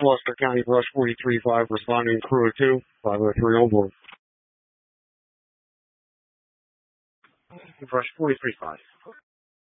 Gloucester County Brush 43-5 responding, crew of 2, 503 on board. Brush 43-5.